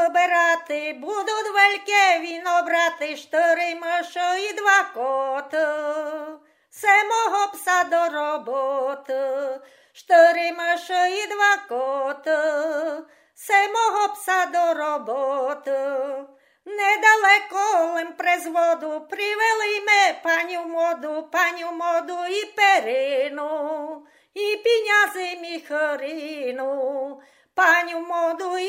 собирати, будуть велике віно брати, 4 миші і 2 коти. Семого пса до роботи, 4 миші і 2 коти. Семого пса до роботи. Недалеко лим призводу привели ми паню моду і перину, і пінязи міхарину, паню моду